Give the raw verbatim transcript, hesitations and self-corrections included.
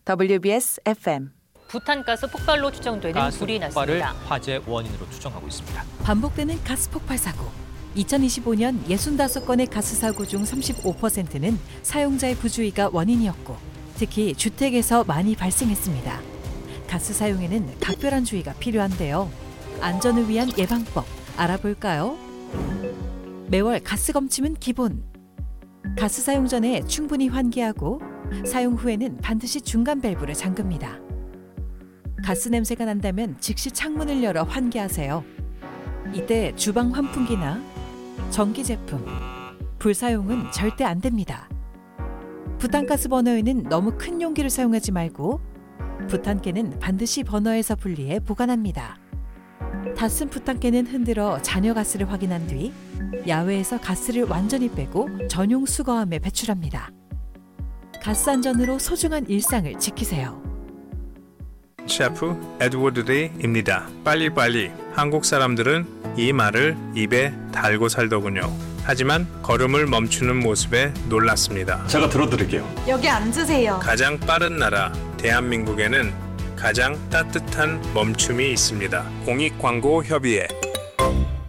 더블유비에스 에프엠. 부탄가스 폭발로 추정되는 가스 불이 폭발을 났습니다. 화재 원인으로 추정하고 있습니다. 반복되는 가스 폭발 사고. 이천이십오 년 육십오 건의 가스 사고 중 삼십오 퍼센트는 사용자의 부주의가 원인이었고 특히 주택에서 많이 발생했습니다. 가스 사용에는 각별한 주의가 필요한데요. 안전을 위한 예방법 알아볼까요? 매월 가스 검침은 기본. 가스 사용 전에 충분히 환기하고 사용 후에는 반드시 중간 밸브를 잠급니다. 가스 냄새가 난다면 즉시 창문을 열어 환기하세요. 이때 주방 환풍기나 전기 제품, 불 사용은 절대 안 됩니다. 부탄가스 버너에는 너무 큰 용기를 사용하지 말고 부탄깨는 반드시 버너에서 분리해 보관합니다. 다 쓴 부탄깨는 흔들어 잔여 가스를 확인한 뒤 야외에서 가스를 완전히 빼고 전용 수거함에 배출합니다. 가스 안전으로 소중한 일상을 지키세요. 셰프 에드워드 리입니다. 빨리빨리. 한국 사람들은 이 말을 입에 달고 살더군요. 하지만 걸음을 멈추는 모습에 놀랐습니다. 제가 들어드릴게요. 여기 앉으세요. 가장 빠른 나라 대한민국에는 가장 따뜻한 멈춤이 있습니다. 공익광고협의회